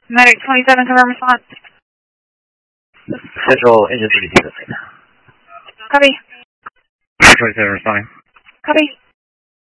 Medic 27, confirm response. Central engine 32. Copy. 27 responding. Copy.